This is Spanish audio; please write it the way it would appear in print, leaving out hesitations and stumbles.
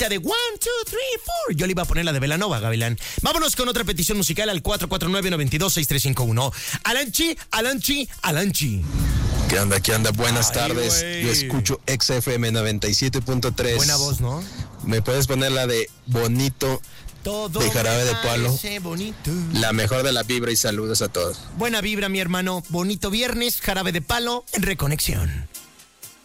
rolita de 1, 2, 3, 4. Yo le iba a poner la de Belanova, Gavilán. Vámonos con otra petición musical al 449-926351. Alanchi. ¿Qué onda? Buenas tardes. Wey. Yo escucho XFM 97.3. Buena voz, ¿no? ¿Me puedes poner la de Bonito Todo de Jarabe de Palo? Bonito. La mejor de la vibra y saludos a todos. Buena vibra, mi hermano. Bonito viernes, Jarabe de Palo en Reconexión.